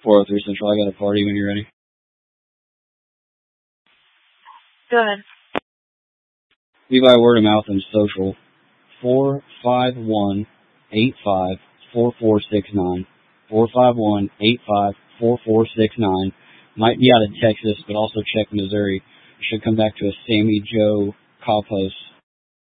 403 Central, I got a party when you're ready. Go ahead. Be by word of mouth and social. 451-85-4469. 451-85-4469. Might be out of Texas, but also check Missouri. Should come back to a Sammy Joe call post